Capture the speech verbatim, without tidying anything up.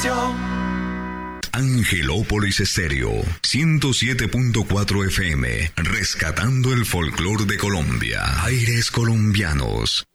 Univisión. Angelópolis Estéreo, ciento siete punto cuatro F M, rescatando el folclor de Colombia. Aires colombianos.